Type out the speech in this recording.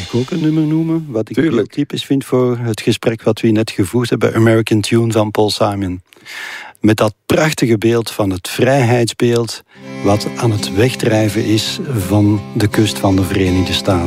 ik ook een nummer noemen? Wat ik heel Tuurlijk. typisch vind voor het gesprek wat we net gevoerd hebben. American Tune van Paul Simon. Met dat prachtige beeld van het vrijheidsbeeld wat aan het wegdrijven is van de kust van de Verenigde Staten.